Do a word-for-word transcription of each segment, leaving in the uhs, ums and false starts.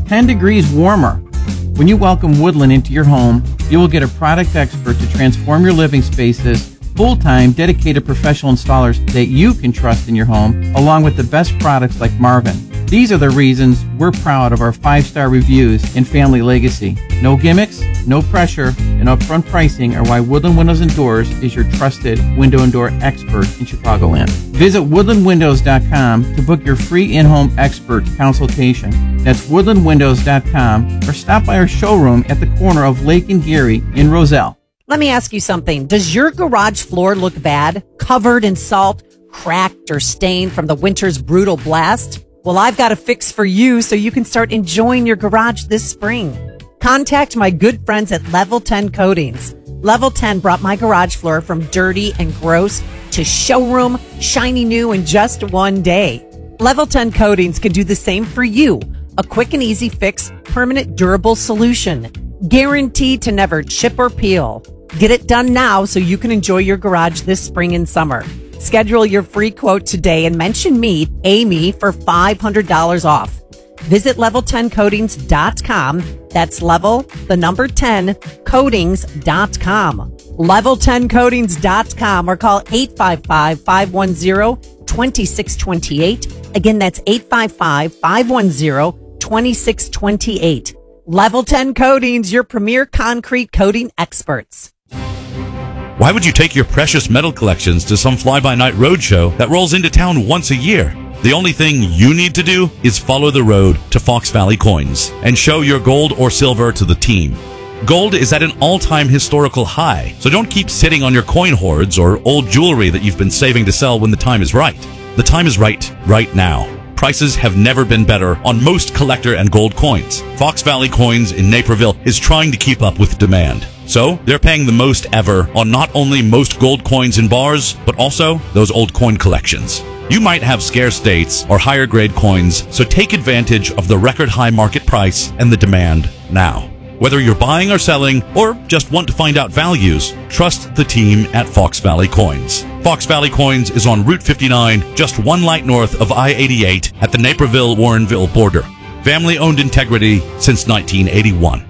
ten degrees warmer. When you welcome Woodland into your home, you will get a product expert to transform your living spaces, full-time, dedicated professional installers that you can trust in your home, along with the best products like Marvin. These are the reasons we're proud of our five-star reviews and family legacy. No gimmicks, no pressure, and upfront pricing are why Woodland Windows and Doors is your trusted window and door expert in Chicagoland. Visit woodland windows dot com to book your free in-home expert consultation. That's woodland windows dot com, or stop by our showroom at the corner of Lake and Geary in Roselle. Let me ask you something. Does your garage floor look bad? Covered in salt, cracked, or stained from the winter's brutal blast? Well, I've got a fix for you so you can start enjoying your garage this spring. Contact my good friends at Level ten Coatings. Level ten brought my garage floor from dirty and gross to showroom, shiny new in just one day. Level ten Coatings can do the same for you. A quick and easy fix, permanent durable solution. Guaranteed to never chip or peel. Get it done now so you can enjoy your garage this spring and summer. Schedule your free quote today and mention me, Amy, for five hundred dollars off. Visit level ten coatings dot com. That's level, the number ten, coatings dot com. level ten coatings dot com or call eight five five, five one zero, two six two eight. Again, that's eight five five, five one zero, two six two eight. Level ten Coatings, your premier concrete coating experts. Why would you take your precious metal collections to some fly-by-night roadshow that rolls into town once a year? The only thing you need to do is follow the road to Fox Valley Coins and show your gold or silver to the team. Gold is at an all-time historical high, so don't keep sitting on your coin hoards or old jewelry that you've been saving to sell when the time is right. The time is right, right now. Prices have never been better on most collector and gold coins. Fox Valley Coins in Naperville is trying to keep up with demand. So they're paying the most ever on not only most gold coins in bars, but also those old coin collections. You might have scarce dates or higher grade coins, so take advantage of the record high market price and the demand now. Whether you're buying or selling, or just want to find out values, trust the team at Fox Valley Coins. Fox Valley Coins is on Route fifty-nine, just one light north of I eighty-eight at the Naperville-Warrenville border. Family-owned integrity since nineteen eighty-one.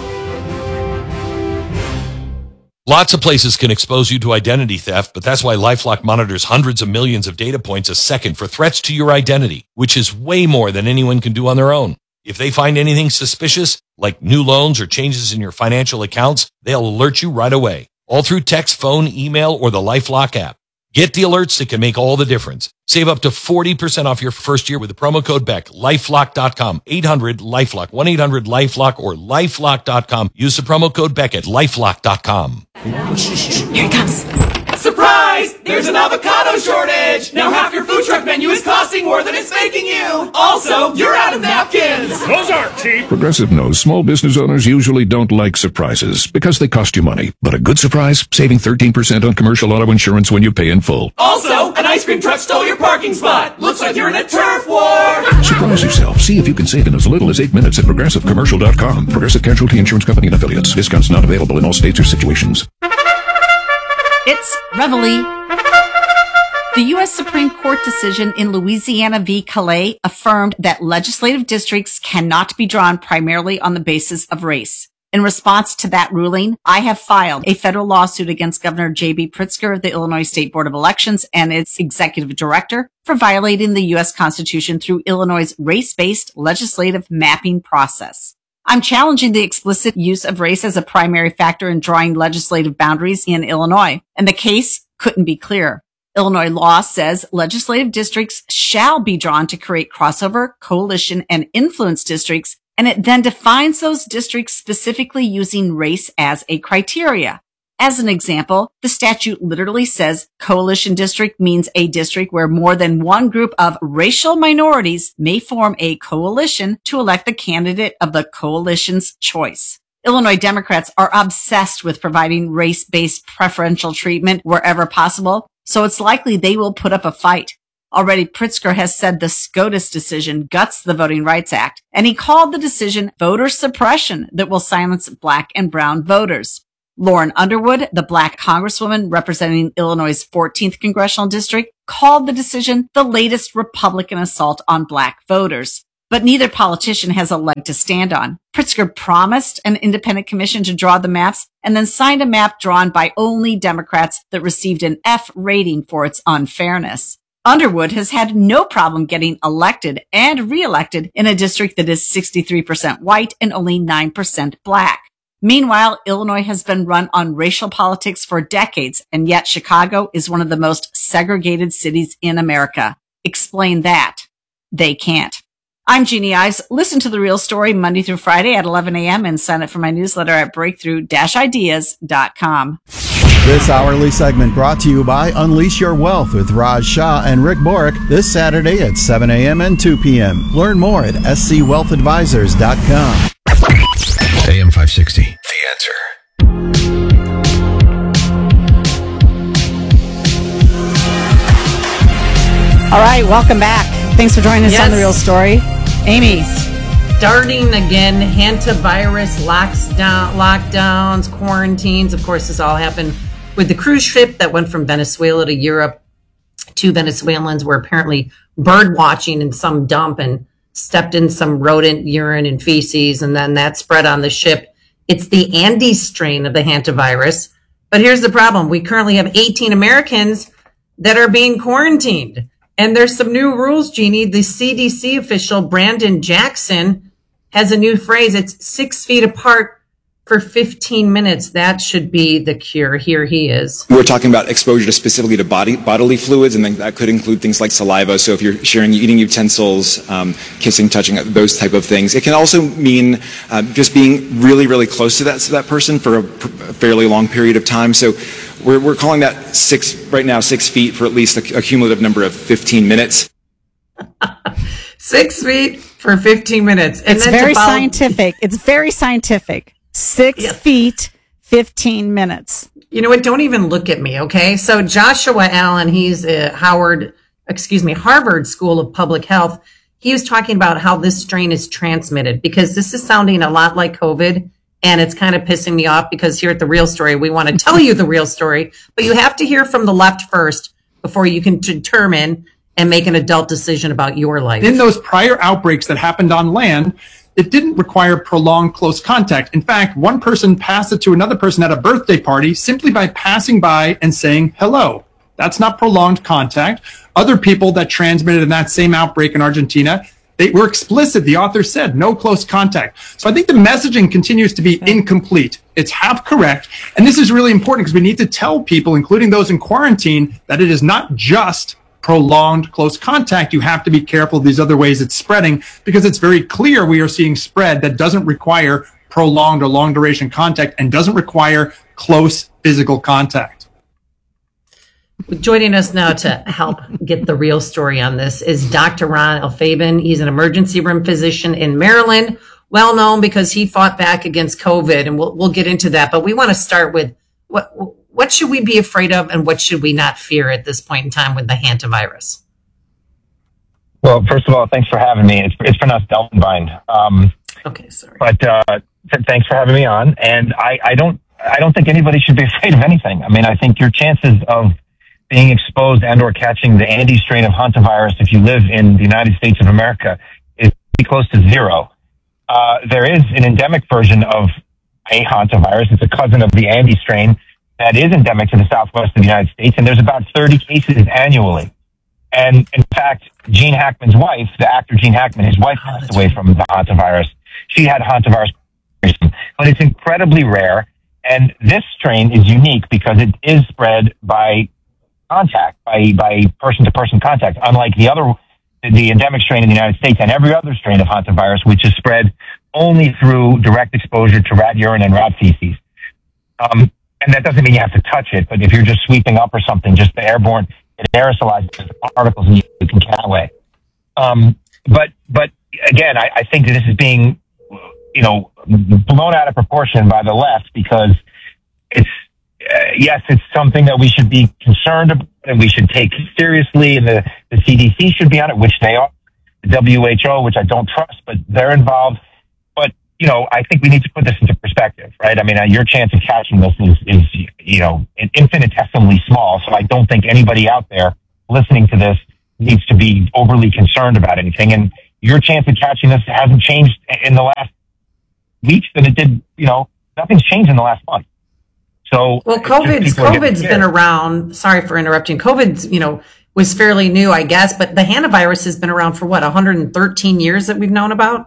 Lots of places can expose you to identity theft, but that's why LifeLock monitors hundreds of millions of data points a second for threats to your identity, which is way more than anyone can do on their own. If they find anything suspicious, like new loans or changes in your financial accounts, they'll alert you right away, all through text, phone, email, or the LifeLock app. Get the alerts that can make all the difference. Save up to forty percent off your first year with the promo code Beck. lifelock dot com, eight hundred LifeLock, one eight hundred LifeLock, or lifelock dot com. Use the promo code Beck at lifelock dot com. Here he comes. Surprise! There's an avocado shortage! Now half your food truck menu is costing more than it's making you! Also, you're out of napkins! Those aren't cheap! Progressive knows small business owners usually don't like surprises because they cost you money. But a good surprise? Saving thirteen percent on commercial auto insurance when you pay in full. Also, an ice cream truck stole your parking spot! Looks like you're in a turf war! Surprise yourself. See if you can save in as little as eight minutes at progressive commercial dot com. Progressive Casualty Insurance Company and Affiliates. Discounts not available in all states or situations. It's Reveille. The U S Supreme Court decision in Louisiana v. Calais affirmed that legislative districts cannot be drawn primarily on the basis of race. In response to that ruling, I have filed a federal lawsuit against Governor J B. Pritzker of the Illinois State Board of Elections and its executive director for violating the U S Constitution through Illinois' race-based legislative mapping process. I'm challenging the explicit use of race as a primary factor in drawing legislative boundaries in Illinois, and the case couldn't be clearer. Illinois law says legislative districts shall be drawn to create crossover, coalition, and influence districts, and it then defines those districts specifically using race as a criteria. As an example, the statute literally says coalition district means a district where more than one group of racial minorities may form a coalition to elect the candidate of the coalition's choice. Illinois Democrats are obsessed with providing race-based preferential treatment wherever possible, so it's likely they will put up a fight. Already, Pritzker has said the SCOTUS decision guts the Voting Rights Act, and he called the decision voter suppression that will silence black and brown voters. Lauren Underwood, the black congresswoman representing Illinois' fourteenth congressional district, called the decision the latest Republican assault on black voters. but neither politician has a leg to stand on. Pritzker promised an independent commission to draw the maps and then signed a map drawn by only Democrats that received an F rating for its unfairness. Underwood has had no problem getting elected and reelected in a district that is sixty-three percent white and only nine percent black. Meanwhile, Illinois has been run on racial politics for decades, and yet Chicago is one of the most segregated cities in America. Explain that. They can't. I'm Jeannie Ives. Listen to The Real Story Monday through Friday at eleven a.m. and sign up for my newsletter at breakthrough dash ideas dot com. This hourly segment brought to you by Unleash Your Wealth with Raj Shah and Rick Borick this Saturday at seven a.m. and two p.m. Learn more at s c wealth advisors dot com. A M five sixty, The Answer. All right, welcome back. Thanks for joining us Yes. on The Real Story. Amy. Starting again, hantavirus locks down, lockdowns, quarantines. Of course, this all happened with the cruise ship that went from Venezuela to Europe. Two Venezuelans were apparently bird watching in some dump and stepped in some rodent urine and feces, and then that spread on the ship. It's the Andes strain of the hantavirus. But here's the problem. We currently have eighteen Americans that are being quarantined. And there's some new rules, Jeannie. The C D C official, Brandon Jackson, has a new phrase. It's six feet apart for fifteen minutes. That should be the cure. Here he is. We're talking about exposure to specifically to body bodily fluids, and then that could include things like saliva. So if you're sharing eating utensils, um, kissing, touching, those type of things. It can also mean uh, just being really, really close to that to that person for a, a fairly long period of time. So we're we're calling that six right now six feet for at least a, a cumulative number of fifteen minutes. Six feet for fifteen minutes. And It's very follow- scientific. It's very scientific. Six yeah. feet, fifteen minutes. You know what? Don't even look at me, okay? So Joshua Allen, he's at Howard, excuse me, Harvard School of Public Health. He was talking about how this strain is transmitted, because this is sounding a lot like COVID, and it's kind of pissing me off because here at The Real Story, we want to tell you the real story, but you have to hear from the left first before you can determine and make an adult decision about your life. In those prior outbreaks that happened on land, it didn't require prolonged close contact. In fact, one person passed it to another person at a birthday party simply by passing by and saying hello. That's not prolonged contact. Other people that transmitted in that same outbreak in Argentina, they were explicit. The author said no close contact. So I think the messaging continues to be incomplete. It's half correct. And this is really important because we need to tell people, including those in quarantine, that it is not just prolonged close contact. You have to be careful of these other ways it's spreading, because it's very clear we are seeing spread that doesn't require prolonged or long duration contact and doesn't require close physical contact. Joining us now to help get the real story on this is Doctor Ron Elfaben. He's an emergency room physician in Maryland, well known because he fought back against COVID, and we'll we'll get into that. But we want to start with what what should we be afraid of and what should we not fear at this point in time with the hantavirus? Well, first of all, thanks for having me. It's it's pronounced Delphinbind. Um, okay, sorry. But uh, th- thanks for having me on. And I, I don't I don't think anybody should be afraid of anything. I mean, I think your chances of being exposed and or catching the Andes strain of hantavirus if you live in the United States of America is pretty close to zero. Uh, there is an endemic version of a hantavirus. It's a cousin of the Andes strain that is endemic to the southwest of the United States, and there's about thirty cases annually. And in fact, Gene Hackman's wife, the actor Gene Hackman, his wife passed away from the hantavirus. She had hantavirus, but it's incredibly rare. And this strain is unique because it is spread by contact, by, by person-to-person contact, unlike the other, the endemic strain in the United States and every other strain of hantavirus, which is spread only through direct exposure to rat urine and rat feces. Um, and that doesn't mean you have to touch it, but if you're just sweeping up or something, just the airborne, it aerosolizes the particles and you can get away. Um, but, but again, I, I think that this is being, you know, blown out of proportion by the left because it's, uh, yes, it's something that we should be concerned about and we should take seriously, and the, the C D C should be on it, which they are. The W H O, which I don't trust, but they're involved. But, you know, I think we need to put this into perspective, right? I mean, uh, your chance of catching this is, is, you know, infinitesimally small. So I don't think anybody out there listening to this needs to be overly concerned about anything. And your chance of catching this hasn't changed in the last weeks than it did, you know, nothing's changed in the last month. So, well, COVID's, COVID's been around. Sorry for interrupting. COVID's, you know, was fairly new, I guess, but the hantavirus has been around for what, one hundred thirteen years that we've known about?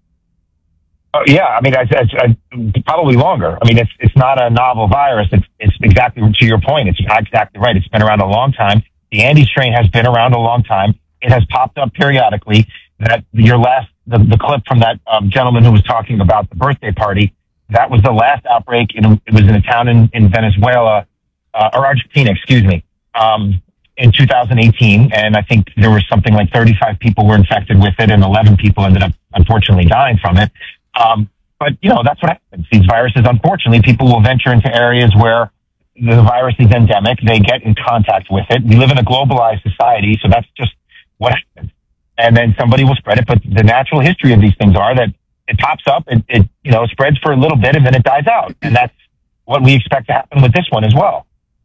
Uh, yeah, I mean, it's, it's, uh, probably longer. I mean, it's it's not a novel virus. It's it's exactly to your point. It's exactly right. It's been around a long time. The Andes strain has been around a long time. It has popped up periodically. That your last the, the clip from that um, gentleman who was talking about the birthday party, that was the last outbreak. In, it was in a town in, in Venezuela uh, or Argentina, excuse me. Um, in two thousand eighteen, and I think there was something like thirty-five people were infected with it, and eleven people ended up unfortunately dying from it. Um, but you know, that's what happens. These viruses, unfortunately, people will venture into areas where the virus is endemic. They get in contact with it. We live in a globalized society, so that's just what happens. And then somebody will spread it. But the natural history of these things are that it pops up, it, it you know spreads for a little bit, and then it dies out. And that's what we expect to happen with this one as well.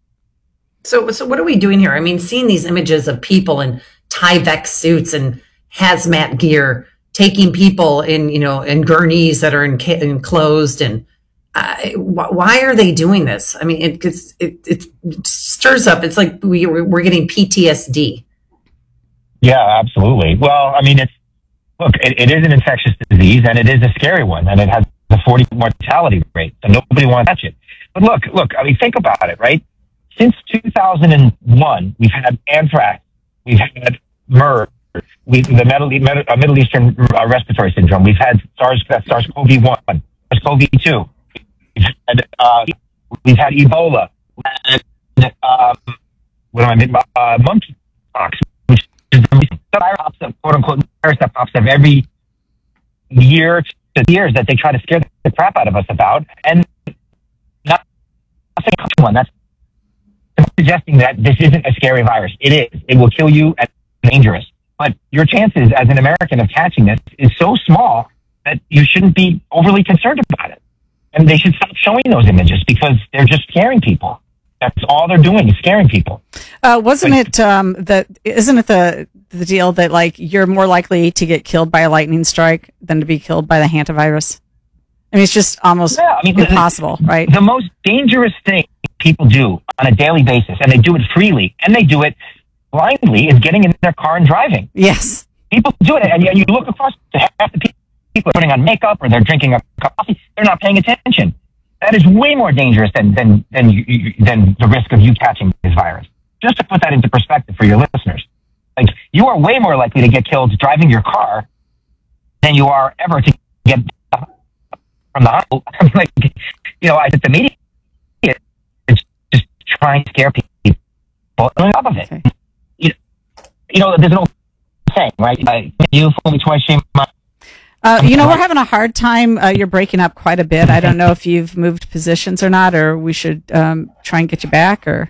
So, so what are we doing here? I mean, seeing these images of people in Tyvek suits and hazmat gear taking people in, you know, in gurneys that are enca- enclosed, and uh, wh- why are they doing this? I mean, it gets, it, it stirs up. It's like we, we're getting P T S D. Yeah, absolutely. Well, I mean, it's look, it, it is an infectious disease, and it is a scary one, and it has a forty mortality rate, so nobody wants to touch it. But look, look, I mean, think about it, right? Since two thousand one, we've had anthrax, we've had MERS, we, the Middle, uh, Middle Eastern uh, respiratory syndrome, we've had SARS, SARS-C o V one, SARS-C o V two, we've had, uh, we've had Ebola, and, um, what am I mean? Uh, monkeypox, which is the virus, quote unquote, virus that pops up every year to years that they try to scare the crap out of us about, and not nothing comes from one. That's suggesting that this isn't a scary virus. It is. It will kill you and it's dangerous. But your chances as an American of catching this is so small that you shouldn't be overly concerned about it. And they should stop showing those images because they're just scaring people. That's all they're doing is scaring people. Uh, wasn't like, it um, that? Isn't it the the deal that like you're more likely to get killed by a lightning strike than to be killed by the hantavirus? I mean, it's just almost yeah, I mean, impossible, the, right? The most dangerous thing people do on a daily basis, and they do it freely, and they do it blindly, is getting in their car and driving. Yes. People do it, and you, and you look across to half the people are putting on makeup or they're drinking a coffee, they're not paying attention. That is way more dangerous than than than, you, than the risk of you catching this virus. Just to put that into perspective for your listeners. Like, you are way more likely to get killed driving your car than you are ever to get from the hospital. Like, you know, I think the media is just trying to scare people on top of it. Okay. You, you know, there's an old saying, right? Uh, you fool me twice, shame on. Uh, you know, we're having a hard time. Uh, you're breaking up quite a bit. I don't know if you've moved positions or not, or we should um, try and get you back. Or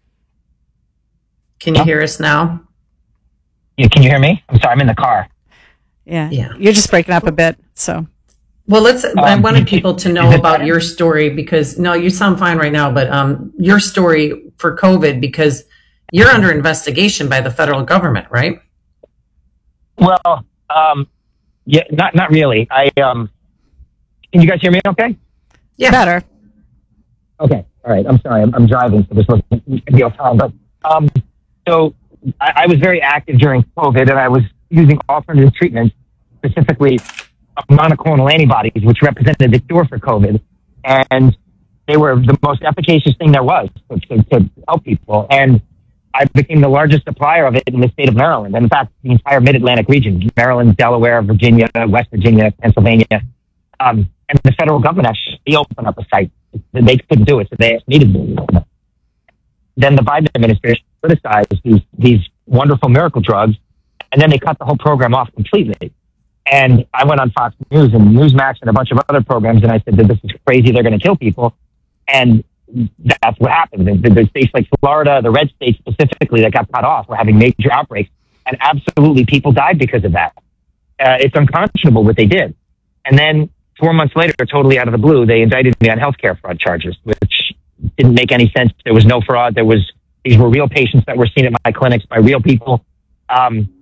can you hear us now? Yeah, can you hear me? I'm sorry, I'm in the car. Yeah, yeah. You're just breaking up a bit. So, well, let's. Um, I wanted people to know about your story because no, you sound fine right now. But um, your story for COVID because you're under investigation by the federal government, right? Well, um. Yeah, not not really. I um, can you guys hear me? Okay. Yeah, better. Okay, all right. I'm sorry. I'm, I'm driving, so this wasn't ideal time. But um, so I, I was very active during COVID, and I was using alternative treatments, specifically monoclonal antibodies, which represented the cure for COVID, and they were the most efficacious thing there was to, to, to help people. And I became the largest supplier of it in the state of Maryland. And in fact, the entire mid-Atlantic region, Maryland, Delaware, Virginia, West Virginia, Pennsylvania. Um, and the federal government actually opened up a site. They couldn't do it, so they needed to do it. Then the Biden administration criticized these, these wonderful miracle drugs, and then they cut the whole program off completely. And I went on Fox News and Newsmax and a bunch of other programs, and I said that this is crazy, they're going to kill people. And that's what happened. The, the states like Florida, the red states specifically that got cut off, were having major outbreaks. And absolutely people died because of that. Uh, it's unconscionable what they did. And then four months later, totally out of the blue, they indicted me on healthcare fraud charges, which didn't make any sense. There was no fraud. There was, these were real patients that were seen at my clinics by real people. Um,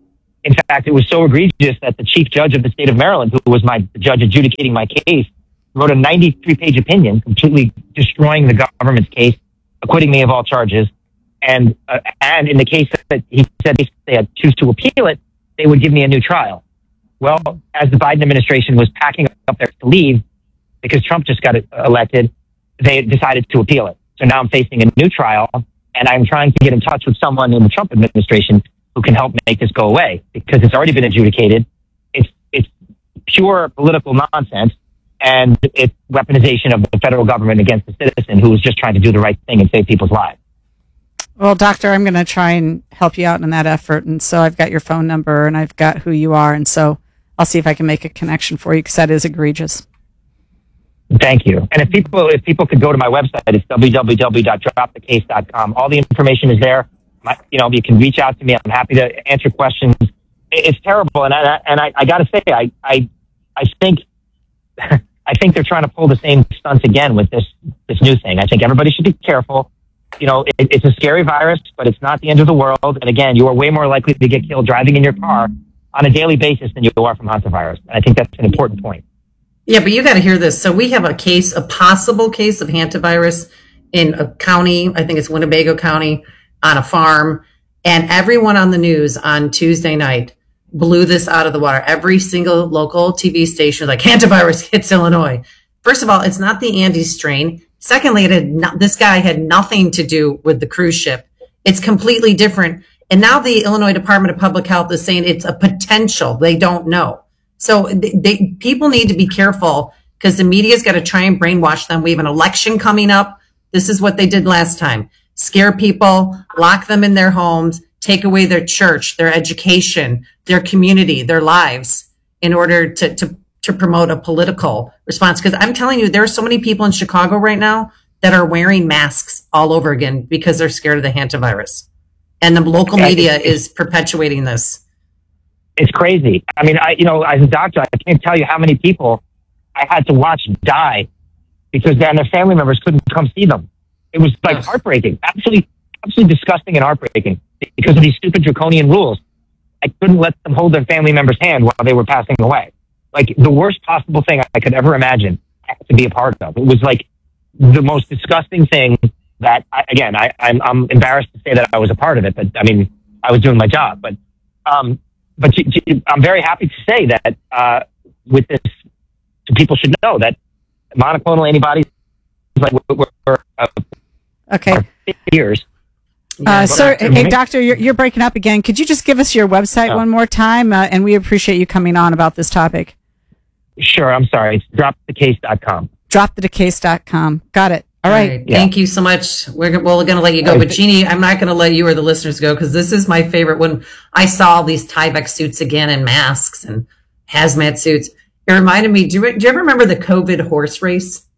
In fact, it was so egregious that the chief judge of the state of Maryland, who was my the judge adjudicating my case, wrote a ninety-three page opinion completely destroying the government's case, acquitting me of all charges. And uh, and in the case that he said if they had choose to appeal it, they would give me a new trial. Well, as the Biden administration was packing up their to leave because Trump just got elected, they decided to appeal it. So now I'm facing a new trial, and I'm trying to get in touch with someone in the Trump administration who can help make this go away because it's already been adjudicated. It's it's pure political nonsense, and it's weaponization of the federal government against the citizen who is just trying to do the right thing and save people's lives. Well, doctor, I'm going to try and help you out in that effort. And so I've got your phone number and I've got who you are. And so I'll see if I can make a connection for you because that is egregious. Thank you. And if people, if people could go to my website, it's w w w dot drop the case dot com. All the information is there. My, you know, you can reach out to me. I'm happy to answer questions. It's terrible. And I, and I, I got to say, I, I, I think, I think they're trying to pull the same stunts again with this, this new thing. I think everybody should be careful. You know, it, it's a scary virus, but it's not the end of the world. And again, you are way more likely to get killed driving in your car on a daily basis than you are from hantavirus. And I think that's an important point. Yeah, but you got to hear this. So we have a case, a possible case of hantavirus in a county, I think it's Winnebago County, on a farm. And everyone on the news on Tuesday night blew this out of the water. Every single local T V station, like, hantavirus hits Illinois. First of all, it's not the Andes strain. Secondly, it had not, this guy had nothing to do with the cruise ship. It's completely different. And now the Illinois Department of Public Health is saying it's a potential. They don't know. So they, they, people need to be careful because the media's got to try and brainwash them. We have an election coming up. This is what they did last time. Scare people, lock them in their homes, take away their church, their education, their community, their lives in order to, to to promote a political response. Because I'm telling you, there are so many people in Chicago right now that are wearing masks all over again because they're scared of the hantavirus. And the local yeah, media is perpetuating this. It's crazy. I mean, I, you know, as a doctor, I can't tell you how many people I had to watch die because then their family members couldn't come see them. It was like heartbreaking, absolutely, absolutely disgusting and heartbreaking because of these stupid draconian rules. I couldn't let them hold their family member's hand while they were passing away. Like the worst possible thing I could ever imagine to be a part of. It was like the most disgusting thing that, I, again, I, I'm, I'm embarrassed to say that I was a part of it, but I mean, I was doing my job. But, um, but I'm very happy to say that uh, with this, people should know that monoclonal antibodies, like we're, we're uh, okay, years. Uh, sir, hey, doctor, you're, you're breaking up again. Could you just give us your website oh. one more time? Uh, and we appreciate you coming on about this topic. Sure. I'm sorry. It's drop the case dot com. drop the case dot com. Got it. All right. All right. Yeah. Thank you so much. We're, we're going to let you go. But Jeannie, I'm not going to let you or the listeners go because this is my favorite. When I saw these Tyvek suits again and masks and hazmat suits, it reminded me, do you, do you ever remember the COVID horse race?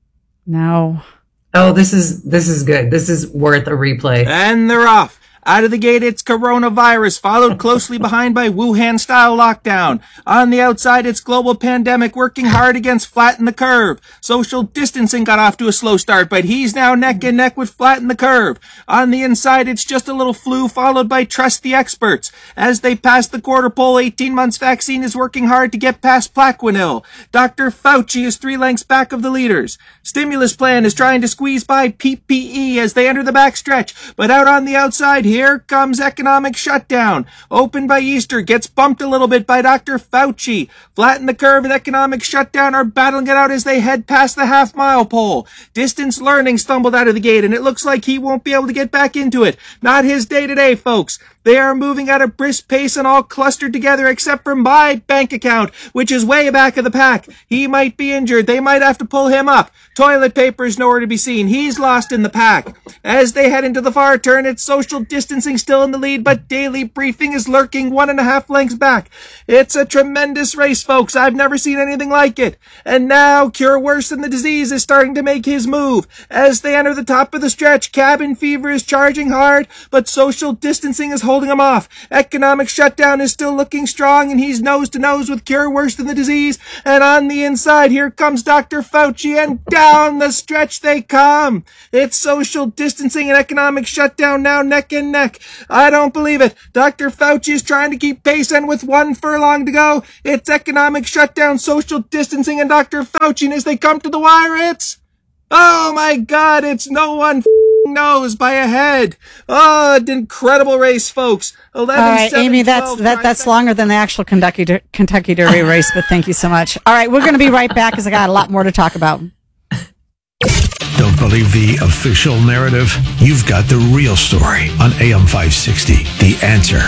No. Oh, this is this is good. This is worth a replay. And they're off. Out of the gate, it's coronavirus, followed closely behind by Wuhan-style lockdown. On the outside, it's global pandemic working hard against Flatten the Curve. Social distancing got off to a slow start, but he's now neck and neck with Flatten the Curve. On the inside, it's just a little flu, followed by Trust the Experts. As they pass the quarter poll, eighteen months vaccine is working hard to get past Plaquenil. Doctor Fauci is three lengths back of the leaders. Stimulus plan is trying to squeeze by P P E as they enter the backstretch, but out on the outside, here comes economic shutdown. Open by Easter, gets bumped a little bit by Doctor Fauci. Flatten the Curve and economic shutdown are battling it out as they head past the half-mile pole. Distance learning stumbled out of the gate, and it looks like he won't be able to get back into it. Not his day today, folks. They are moving at a brisk pace and all clustered together except for my bank account, which is way back of the pack. He might be injured. They might have to pull him up. Toilet paper is nowhere to be seen. He's lost in the pack. As they head into the far turn, it's social distancing still in the lead, but Daily Briefing is lurking one and a half lengths back. It's a tremendous race, folks. I've never seen anything like it. And now, Cure Worse Than the Disease is starting to make his move. As they enter the top of the stretch, cabin fever is charging hard, but social distancing is holding holding him off. Economic shutdown is still looking strong, and he's nose to nose with cure worse than the disease. And on the inside, here comes Doctor Fauci, and down the stretch they come. It's social distancing and economic shutdown now neck and neck. I don't believe it. Doctor Fauci is trying to keep pace, and with one furlong to go, it's economic shutdown, social distancing, and Doctor Fauci. And as they come to the wire, it's, oh my God, it's no one knows by a head. Oh, an incredible race, folks. eleven, All right, seven, Amy, that's twelve, that, that's longer than the actual Kentucky Der- Kentucky Derby race, but thank you so much. All right, we're going to be right back because I got a lot more to talk about. Don't believe the official narrative? You've got the real story on A M five sixty. The Answer.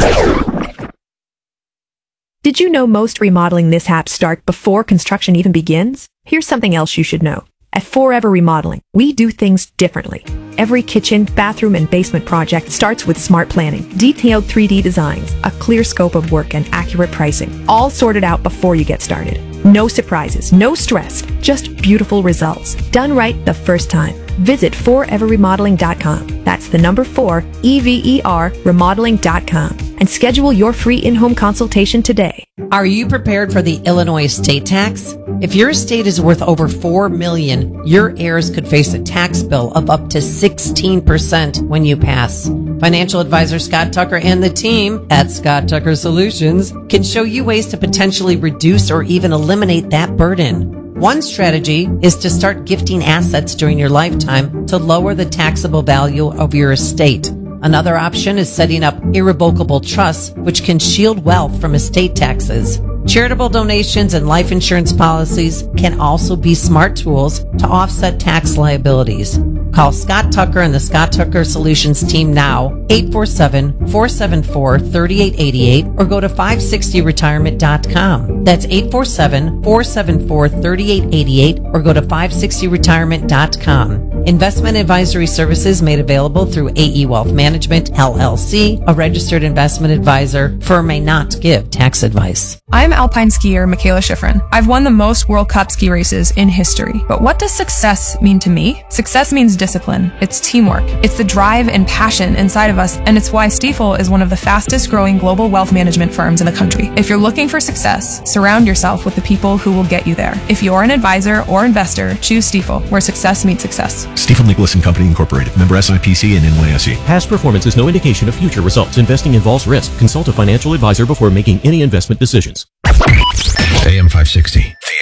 Did you know most remodeling mishaps start before construction even begins? Here's something else you should know. At Forever Remodeling, we do things differently. Every kitchen, bathroom, and basement project starts with smart planning, detailed three D designs, a clear scope of work, and accurate pricing, all sorted out before you get started. No surprises, no stress, just beautiful results. Done right the first time. Visit forever remodeling dot com. That's the number four, E V E R, remodeling dot com. And schedule your free in-home consultation today. Are you prepared for the Illinois estate tax? If your estate is worth over four million dollars, your heirs could face a tax bill of up to sixteen percent when you pass. Financial advisor Scott Tucker and the team at Scott Tucker Solutions can show you ways to potentially reduce or even eliminate that burden. One strategy is to start gifting assets during your lifetime to lower the taxable value of your estate. Another option is setting up irrevocable trusts, which can shield wealth from estate taxes. Charitable donations and life insurance policies can also be smart tools to offset tax liabilities. Call Scott Tucker and the Scott Tucker Solutions team now, eight four seven, four seven four, three eight eight eight, or go to five sixty retirement dot com. That's eight four seven, four seven four, three eight eight eight, or go to five sixty retirement dot com. Investment advisory services made available through A E Wealth Management, L L C, a registered investment advisor. Firm may not give tax advice. I'm alpine skier Michaela Schifrin. I've won the most World Cup ski races in history. But what does success mean to me? Success means discipline. It's teamwork. It's the drive and passion inside of us, and it's why Stifel is one of the fastest growing global wealth management firms in the country. If you're looking for success, surround yourself with the people who will get you there. If you're an advisor or investor, choose Stifel, where success meets success. Stifel Nicholas and Company Incorporated. Member S I P C and N Y S E. Past performance is no indication of future results. Investing involves risk. Consult a financial advisor before making any investment decisions. A M five sixty. The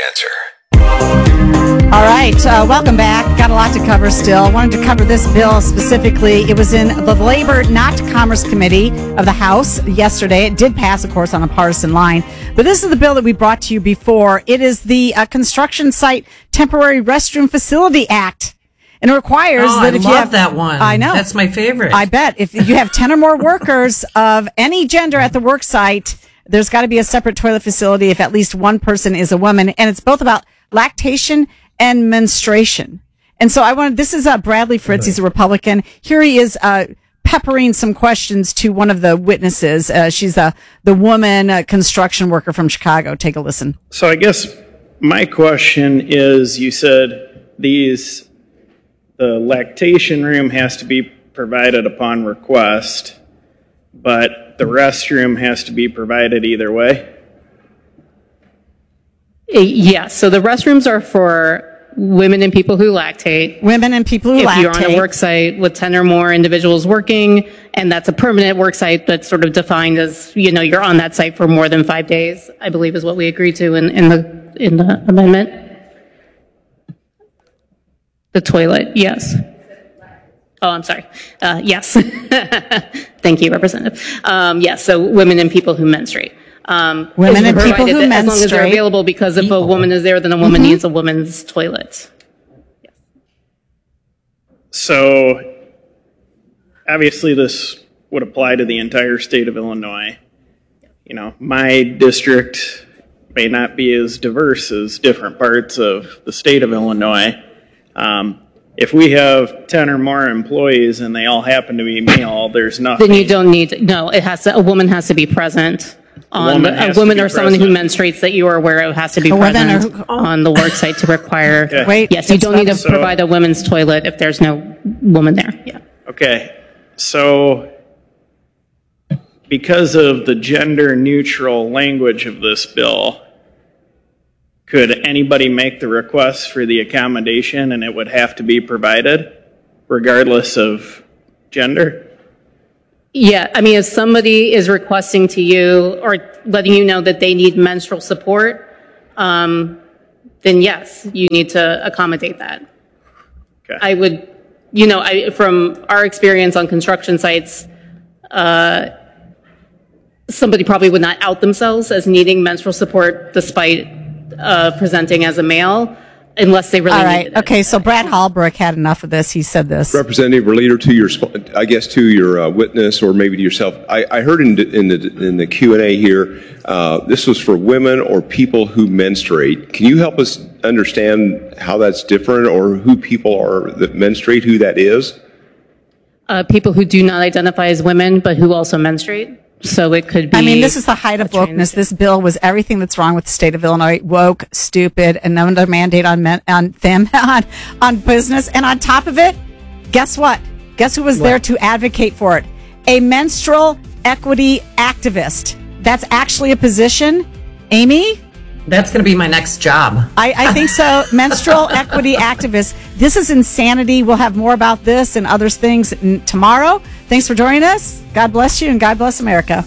Answer. All right, uh, welcome back. Got a lot to cover still. Wanted to cover this bill specifically. It was in the Labor, not Commerce Committee of the House yesterday. It did pass, of course, on a partisan line. But this is the bill that we brought to you before. It is the uh, Construction Site Temporary Restroom Facility Act. And it requires oh, that I if love you have that one. I know. That's my favorite. I bet. If you have ten or more workers of any gender at the work site, there's got to be a separate toilet facility if at least one person is a woman. And it's both about lactation and menstruation. And so I wanted, this is uh, Bradley Fritz. He's a Republican. Here he is uh, peppering some questions to one of the witnesses. Uh, she's a, the woman uh, construction worker from Chicago. Take a listen. So I guess my question is, you said these, the lactation room has to be provided upon request, but the restroom has to be provided either way? Yes. So the restrooms are for women and people who lactate. Women and people who if lactate. If you're on a work site with ten or more individuals working, and that's a permanent work site that's sort of defined as, you know, you're on that site for more than five days, I believe is what we agreed to in, in the in the amendment. The toilet, yes. Oh, I'm sorry. Uh, yes. Thank you, Representative. Um, yes, so women and people who menstruate. Um, women and people who as menstruate. As long as they're available, because if a woman is there, then a woman mm-hmm. needs a woman's toilet. Yes. So, obviously this would apply to the entire state of Illinois. You know, my district may not be as diverse as different parts of the state of Illinois. Um, If we have ten or more employees and they all happen to be male, there's nothing. Then you don't need, no, it has to, a woman has to be present on, a woman, a woman or someone who menstruates that you are aware of has to be a present or, oh. on the work site to require, okay. Wait, yes, you don't need to so, provide a women's toilet if there's no woman there, yeah. Okay, so because of the gender neutral language of this bill, could anybody make the request for the accommodation and it would have to be provided regardless of gender? Yeah, I mean, if somebody is requesting to you or letting you know that they need menstrual support, um, then yes, you need to accommodate that. Okay. I would, you know, I, from our experience on construction sites, uh, somebody probably would not out themselves as needing menstrual support despite uh, presenting as a male, unless they really All right. needed it. Okay, so Brad Hallbrook had enough of this. He said this. Representative or leader, to your, I guess to your uh, witness or maybe to yourself. I, I heard in, in the in the Q and A here, uh, this was for women or people who menstruate. Can you help us understand how that's different, or who people are that menstruate, who that is? Uh, people who do not identify as women, but who also menstruate. So it could be. I mean, this is the height of wokeness. This bill was everything that's wrong with the state of Illinois: woke, stupid, another mandate on men, on them, on on business, and on top of it, guess what? Guess who was What? there to advocate for it? A menstrual equity activist. That's actually a position, Amy. That's going to be my next job. I, I think so. Menstrual equity activist. This is insanity. We'll have more about this and other things n- tomorrow. Thanks for joining us. God bless you and God bless America.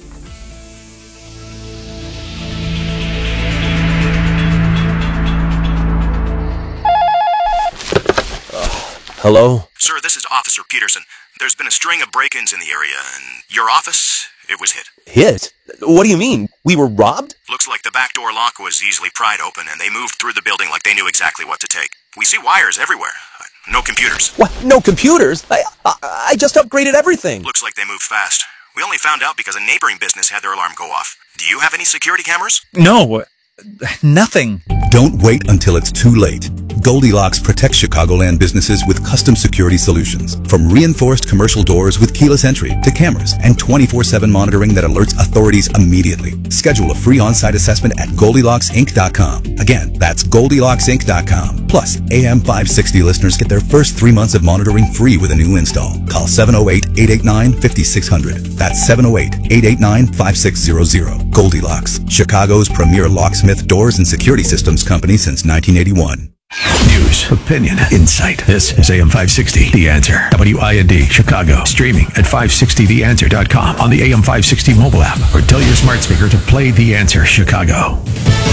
Hello? Sir, this is Officer Peterson. There's been a string of break-ins in the area, and your office, it was hit. Hit? What do you mean? We were robbed? Looks like the back door lock was easily pried open, and they moved through the building like they knew exactly what to take. We see wires everywhere. No computers. What? No computers? I, I, I just upgraded everything. Looks like they moved fast. We only found out because a neighboring business had their alarm go off. Do you have any security cameras? No, nothing. Don't wait until it's too late. Goldilocks protects Chicagoland businesses with custom security solutions. From reinforced commercial doors with keyless entry to cameras and twenty-four seven monitoring that alerts authorities immediately. Schedule a free on-site assessment at Goldilocks Inc dot com. Again, that's Goldilocks Inc dot com. Plus, A M five sixty listeners get their first three months of monitoring free with a new install. Call seven oh eight, eight eight nine, five six zero zero. That's seven oh eight, eight eight nine, five six zero zero. Goldilocks, Chicago's premier locksmith doors and security systems company since nineteen eighty-one. News, opinion, insight. This is A M five sixty, The Answer. W I N D, Chicago. Streaming at five sixty the answer dot com on the A M five sixty mobile app, or tell your smart speaker to play The Answer Chicago.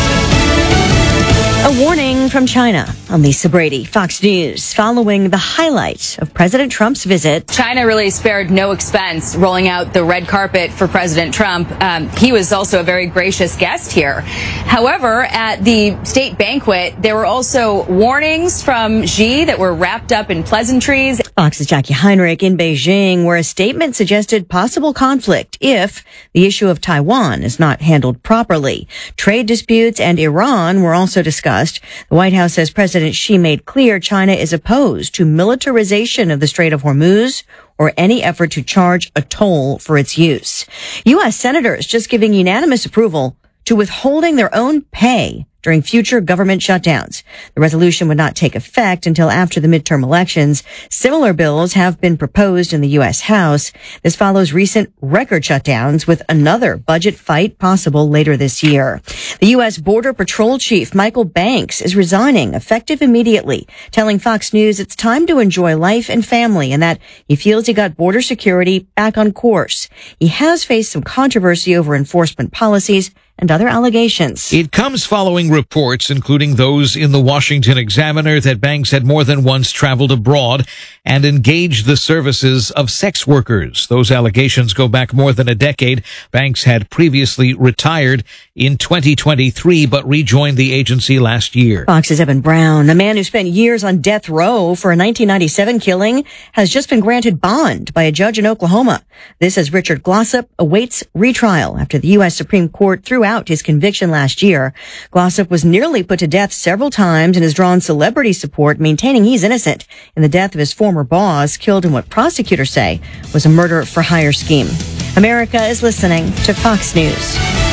A warning from China on Lisa Brady, Fox News, following the highlight of President Trump's visit. China really spared no expense rolling out the red carpet for President Trump. Um, he was also a very gracious guest here. However, at the state banquet, there were also warnings from Xi that were wrapped up in pleasantries. Fox's Jackie Heinrich in Beijing, where a statement suggested possible conflict if the issue of Taiwan is not handled properly. Trade disputes and Iran were also discussed. The White House says President Xi made clear China is opposed to militarization of the Strait of Hormuz or any effort to charge a toll for its use. U S senators just giving unanimous approval to withholding their own pay during future government shutdowns. The resolution would not take effect until after the midterm elections. Similar bills have been proposed in the U S House. This follows recent record shutdowns, with another budget fight possible later this year. The U S Border Patrol Chief Michael Banks is resigning effective immediately, telling Fox News it's time to enjoy life and family and that he feels he got border security back on course. He has faced some controversy over enforcement policies and other allegations. It comes following reports, including those in the Washington Examiner, that Banks had more than once traveled abroad and engaged the services of sex workers. Those allegations go back more than a decade. Banks had previously retired in twenty twenty-three, but rejoined the agency last year. Fox's Evan Brown, a man who spent years on death row for a nineteen ninety-seven killing, has just been granted bond by a judge in Oklahoma. This as Richard Glossip awaits retrial after the U S Supreme Court threw out his conviction last year. Glossip was nearly put to death several times and has drawn celebrity support, maintaining he's innocent in the death of his former boss, killed in what prosecutors say was a murder for hire scheme. America is listening to Fox News.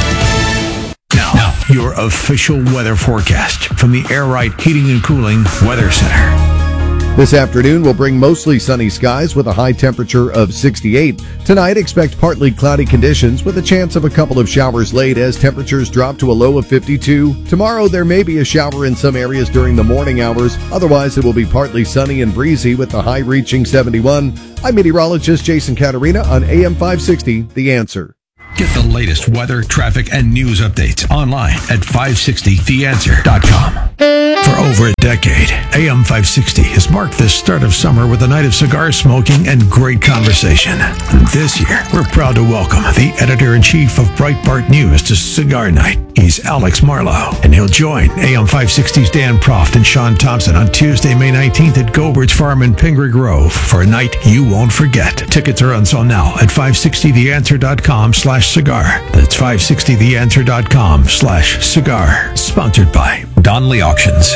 Now, your official weather forecast from the Air Right Heating and Cooling Weather Center. This afternoon will bring mostly sunny skies with a high temperature of sixty-eight. Tonight, expect partly cloudy conditions with a chance of a couple of showers late as temperatures drop to a low of fifty-two. Tomorrow, there may be a shower in some areas during the morning hours. Otherwise, it will be partly sunny and breezy with the high reaching seventy-one. I'm meteorologist Jason Caterina on A M five sixty, The Answer. Get the latest weather, traffic, and news updates online at five sixty the answer dot com. For over a decade, A M five sixty has marked the start of summer with a night of cigar smoking and great conversation. And this year, we're proud to welcome the editor-in-chief of Breitbart News to Cigar Night. He's Alex Marlow, and he'll join A M five sixty's Dan Proft and Sean Thompson on Tuesday, May nineteenth at Gobert's Farm in Pingree Grove for a night you won't forget. Tickets are on sale now at five sixty the answer dot com slash cigar. That's five sixty the answer dot com slash cigar. Sponsored by Donley Auctions.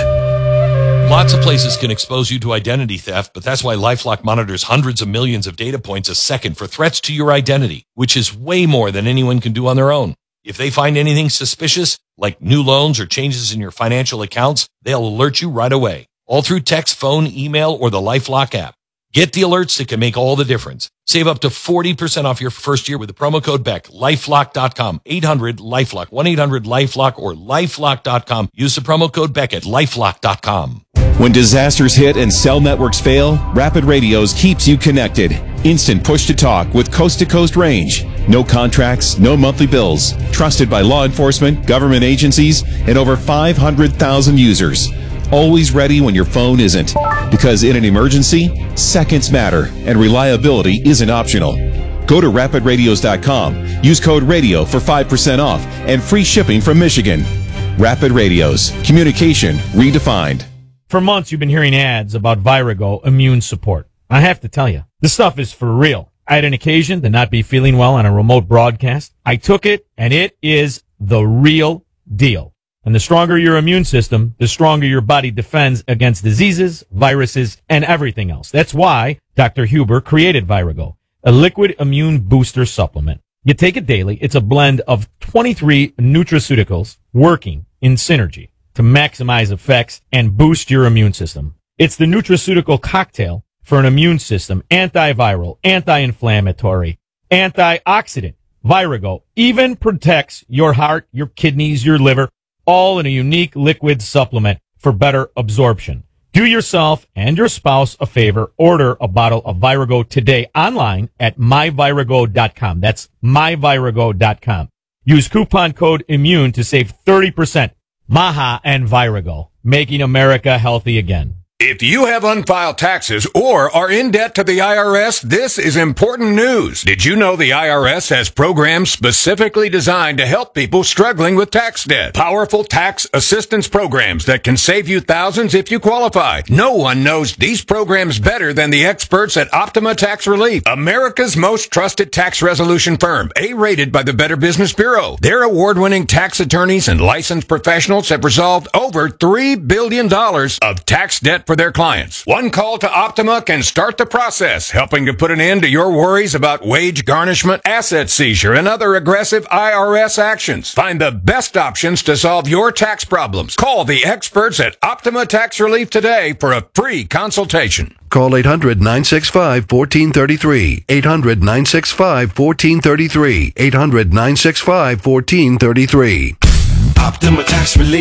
Lots of places can expose you to identity theft, but that's why LifeLock monitors hundreds of millions of data points a second for threats to your identity, which is way more than anyone can do on their own. If they find anything suspicious, like new loans or changes in your financial accounts, they'll alert you right away, all through text, phone, email, or the LifeLock app. Get the alerts that can make all the difference. Save up to forty percent off your first year with the promo code Beck. LifeLock dot com, eight hundred LifeLock, one eight hundred LifeLock, or LifeLock dot com. Use the promo code Beck at LifeLock dot com. When disasters hit and cell networks fail, Rapid Radios keeps you connected. Instant push-to-talk with coast-to-coast range. No contracts, no monthly bills. Trusted by law enforcement, government agencies, and over five hundred thousand users. Always ready when your phone isn't. Because in an emergency, seconds matter, and reliability isn't optional. Go to rapid radios dot com. Use code RADIO for five percent off and free shipping from Michigan. Rapid Radios. Communication redefined. For months, you've been hearing ads about Virago immune support. I have to tell you, this stuff is for real. I had an occasion to not be feeling well on a remote broadcast. I took it, and it is the real deal. And the stronger your immune system, the stronger your body defends against diseases, viruses, and everything else. That's why Doctor Huber created Virago, a liquid immune booster supplement. You take it daily. It's a blend of twenty-three nutraceuticals working in synergy to maximize effects and boost your immune system. It's the nutraceutical cocktail for an immune system, antiviral, anti-inflammatory, antioxidant. Virago even protects your heart, your kidneys, your liver, all in a unique liquid supplement for better absorption. Do yourself and your spouse a favor. Order a bottle of Virago today online at my virago dot com. That's my virago dot com. Use coupon code IMMUNE to save thirty percent. Maha and Virago, making America healthy again. If you have unfiled taxes or are in debt to the I R S, this is important news. Did you know the I R S has programs specifically designed to help people struggling with tax debt? Powerful tax assistance programs that can save you thousands if you qualify. No one knows these programs better than the experts at Optima Tax Relief, America's most trusted tax resolution firm, A-rated by the Better Business Bureau. Their award-winning tax attorneys and licensed professionals have resolved over three billion dollars of tax debt for their clients. One call to Optima can start the process, helping to put an end to your worries about wage garnishment, asset seizure, and other aggressive I R S actions. Find the best options to solve your tax problems. Call the experts at Optima Tax Relief today for a free consultation. Call eight hundred nine six five one four three three. eight hundred nine six five one four three three. eight hundred nine six five one four three three. Optima Tax Relief.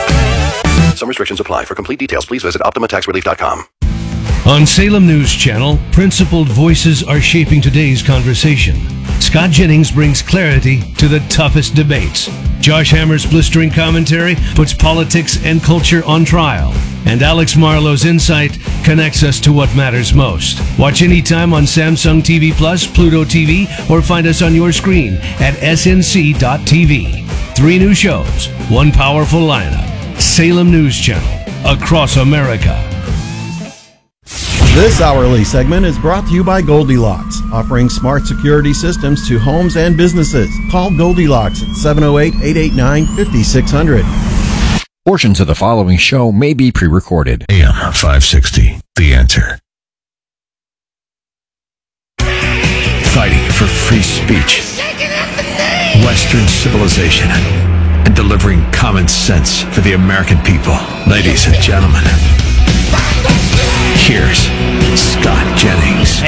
Some restrictions apply. For complete details, please visit optima tax relief dot com. On Salem News Channel, principled voices are shaping today's conversation. Scott Jennings brings clarity to the toughest debates. Josh Hammer's blistering commentary puts politics and culture on trial. And Alex Marlow's insight connects us to what matters most. Watch anytime on Samsung T V Plus, Pluto T V, or find us on your screen at S N C dot T V. Three new shows, one powerful lineup. Salem News Channel, across America. This hourly segment is brought to you by Goldilocks, offering smart security systems to homes and businesses. Call Goldilocks at seven oh eight, eight eight nine, five six zero zero. Portions of the following show may be pre-recorded. A M five sixty, The Answer. Fighting for free speech, Western civilization, and delivering common sense for the American people. Ladies and gentlemen, here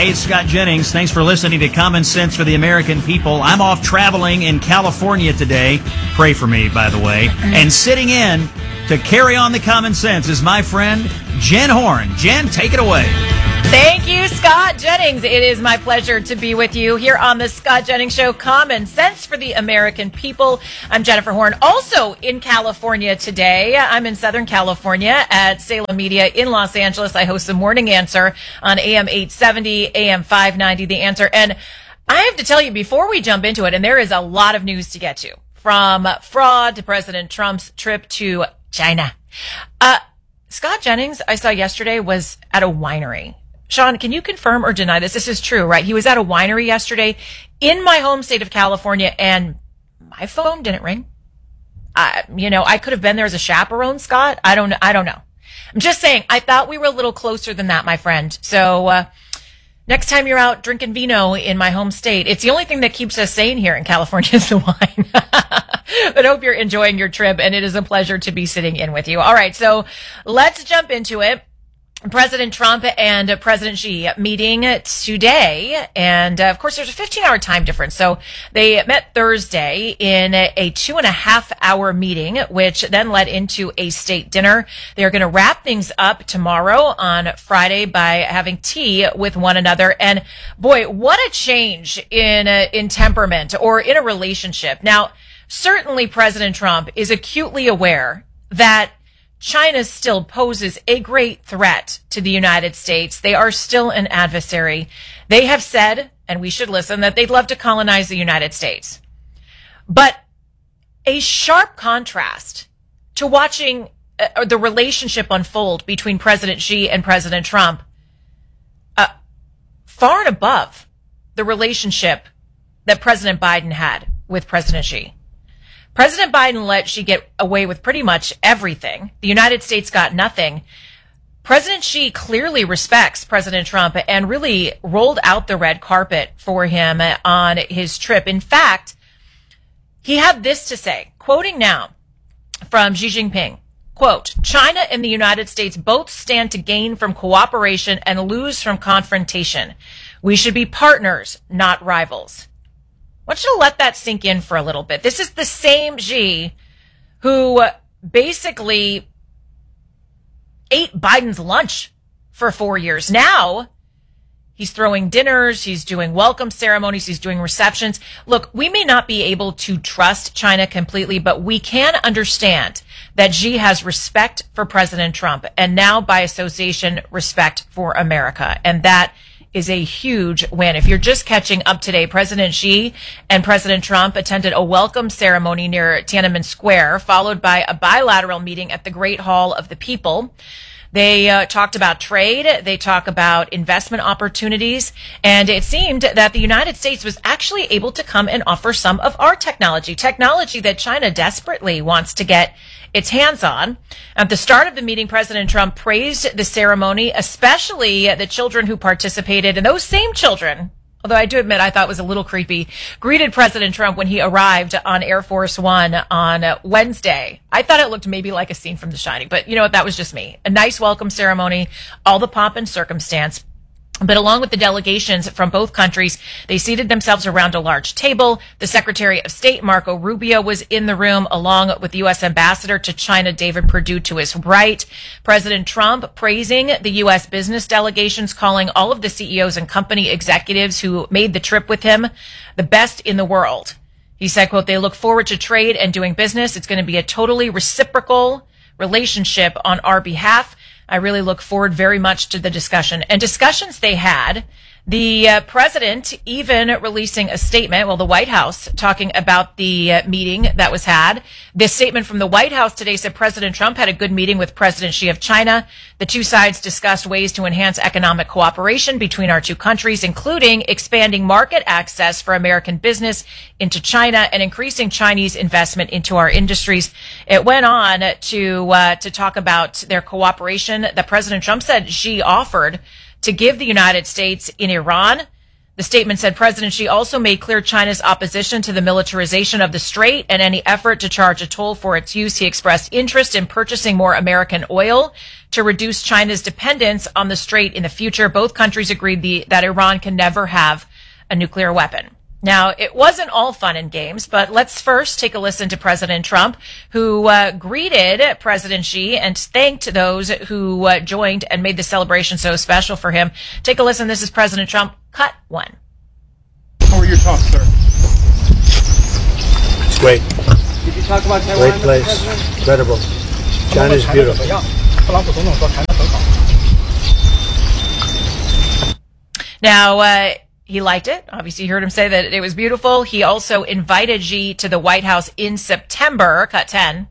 Hey, it's Scott Jennings. Thanks for listening to Common Sense for the American People. I'm off traveling in California today. Pray for me, by the way. And sitting in to carry on the common sense is my friend Jen Horn. Jen, take it away. Thank you, Scott Jennings. It is my pleasure to be with you here on the Scott Jennings Show, Common Sense for the American People. I'm Jennifer Horn, also in California today. I'm in Southern California at Salem Media in Los Angeles. I host the Morning Answer on A M eight seventy, A M five ninety, The Answer. And I have to tell you, before we jump into it, and there is a lot of news to get to, from fraud to President Trump's trip to China. Uh, Scott Jennings, I saw yesterday, was at a winery. Sean, can you confirm or deny this? This is true, right? He was at a winery yesterday in my home state of California, and my phone didn't ring. I, you know, I could have been there as a chaperone, Scott. I don't, I don't know. I'm just saying, I thought we were a little closer than that, my friend. So, uh, next time you're out drinking vino in my home state, it's the only thing that keeps us sane here in California is the wine. But I hope you're enjoying your trip, and it is a pleasure to be sitting in with you. All right, so let's jump into it. President Trump and President Xi meeting today. And uh, of course, there's a fifteen hour time difference. So they met Thursday in a, a two and a half hour meeting, which then led into a state dinner. They're going to wrap things up tomorrow on Friday by having tea with one another. And boy, what a change in, uh, in temperament or in a relationship. Now, certainly President Trump is acutely aware that China still poses a great threat to the United States. They are still an adversary. They have said, and we should listen, that they'd love to colonize the United States. But a sharp contrast to watching uh, the relationship unfold between President Xi and President Trump, uh, far and above the relationship that President Biden had with President Xi. President Biden let Xi get away with pretty much everything. The United States got nothing. President Xi clearly respects President Trump and really rolled out the red carpet for him on his trip. In fact, he had this to say, quoting now from Xi Jinping, quote, "China and the United States both stand to gain from cooperation and lose from confrontation. We should be partners, not rivals." I want you to let that sink in for a little bit. This is the same Xi who basically ate Biden's lunch for four years. Now he's throwing dinners, he's doing welcome ceremonies, he's doing receptions. Look, we may not be able to trust China completely, but we can understand that Xi has respect for President Trump and now by association, respect for America. And that is a huge win. If you're just catching up today, President Xi and President Trump attended a welcome ceremony near Tiananmen Square, followed by a bilateral meeting at the Great Hall of the People. They uh, talked about trade. They talk about investment opportunities. And it seemed that the United States was actually able to come and offer some of our technology, technology that China desperately wants to get its hands on. At the start of the meeting, President Trump praised the ceremony, especially the children who participated. And those same children, although I do admit I thought it was a little creepy, greeted President Trump when he arrived on Air Force One on Wednesday. I thought it looked maybe like a scene from The Shining, but you know what? That was just me. A nice welcome ceremony, all the pomp and circumstance. But along with the delegations from both countries, they seated themselves around a large table. The Secretary of State, Marco Rubio, was in the room, along with the U S Ambassador to China, David Perdue, to his right. President Trump praising the U S business delegations, calling all of the C E Os and company executives who made the trip with him the best in the world. He said, quote, "They look forward to trade and doing business. It's going to be a totally reciprocal relationship on our behalf. I really look forward very much to the discussion." And discussions they had, the uh, president even releasing a statement, well, the White House talking about the uh, meeting that was had. This statement from the White House today said President Trump had a good meeting with President Xi of China. The two sides discussed ways to enhance economic cooperation between our two countries, including expanding market access for American business into China and increasing Chinese investment into our industries. It went on to uh, to talk about their cooperation that President Trump said Xi offered to give the United States in Iran. The statement said President Xi also made clear China's opposition to the militarization of the strait and any effort to charge a toll for its use. He expressed interest in purchasing more American oil to reduce China's dependence on the strait in the future. Both countries agreed the, that Iran can never have a nuclear weapon. Now, it wasn't all fun and games, but let's first take a listen to President Trump, who uh, greeted President Xi and thanked those who uh, joined and made the celebration so special for him. Take a listen. This is President Trump, cut one. How are your talks, sir? It's great. Did you talk about Taiwan? Great place. Incredible. China's beautiful. Now, uh, he liked it. Obviously, you heard him say that it was beautiful. He also invited Xi to the White House in September. Cut ten.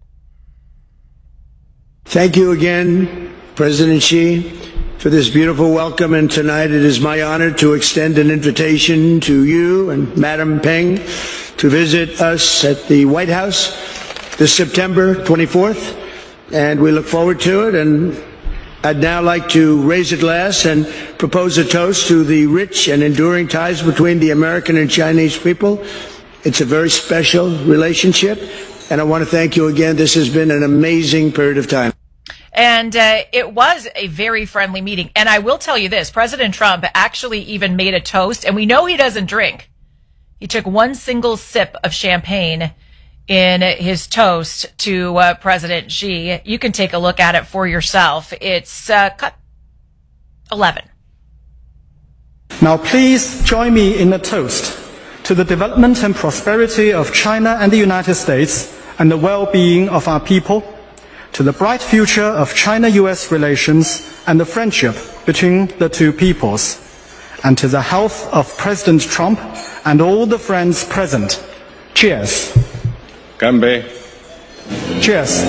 Thank you again, President Xi, for this beautiful welcome. And tonight it is my honor to extend an invitation to you and Madam Peng to visit us at the White House this September twenty-fourth. And we look forward to it. And I'd now like to raise a glass and propose a toast to the rich and enduring ties between the American and Chinese people. It's a very special relationship, and I want to thank you again. This has been an amazing period of time. And uh, it was a very friendly meeting. And I will tell you this, President Trump actually even made a toast, and we know he doesn't drink. He took one single sip of champagne in his toast to uh, President Xi. You can take a look at it for yourself. It's uh, cut eleven. Now please join me in a toast to the development and prosperity of China and the United States and the well-being of our people, to the bright future of China-U S relations and the friendship between the two peoples, and to the health of President Trump and all the friends present. Cheers. Ganbei. Cheers.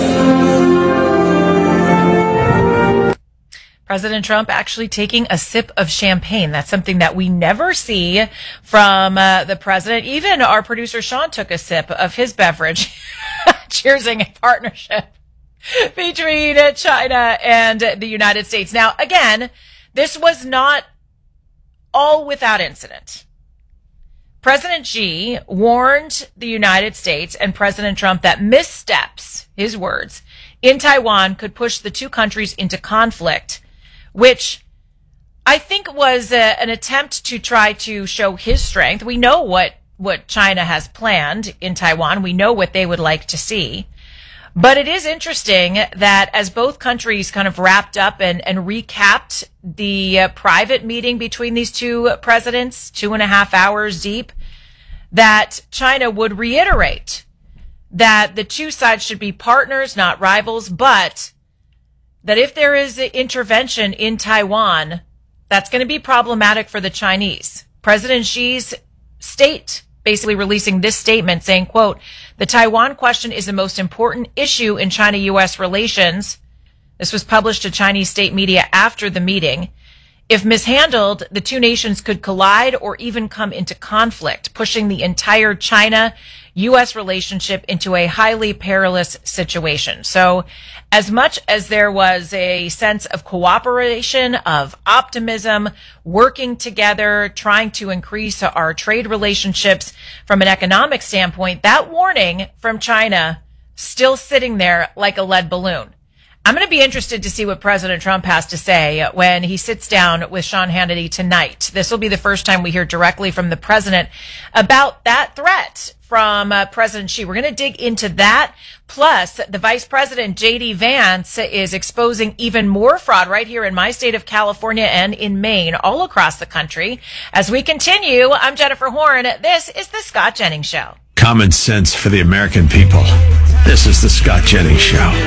President Trump actually taking a sip of champagne. That's something that we never see from uh, the president. Even our producer Sean took a sip of his beverage, cheersing a partnership between China and the United States. Now, again, this was not all without incident. President Xi warned the United States and President Trump that missteps, his words, in Taiwan could push the two countries into conflict, which I think was a, an attempt to try to show his strength. We know what, what China has planned in Taiwan. We know what they would like to see. But it is interesting that as both countries kind of wrapped up and, and recapped the uh, private meeting between these two presidents, two and a half hours deep, that China would reiterate that the two sides should be partners, not rivals, but that if there is an intervention in Taiwan, that's going to be problematic for the Chinese. President Xi's state basically releasing this statement saying, quote, the Taiwan question is the most important issue in China-U S relations. This was published to Chinese state media after the meeting. If mishandled, the two nations could collide or even come into conflict, pushing the entire China-U S relationship into a highly perilous situation. So as much as there was a sense of cooperation, of optimism, working together, trying to increase our trade relationships from an economic standpoint, that warning from China still sitting there like a lead balloon. I'm going to be interested to see what President Trump has to say when he sits down with Sean Hannity tonight. This will be the first time we hear directly from the president about that threat from uh, President Xi. We're going to dig into that. Plus, the Vice President, J D Vance, is exposing even more fraud right here in my state of California and in Maine, all across the country. As we continue, I'm Jennifer Horn. This is The Scott Jennings Show. Common sense for the American people. This is The Scott Jennings Show.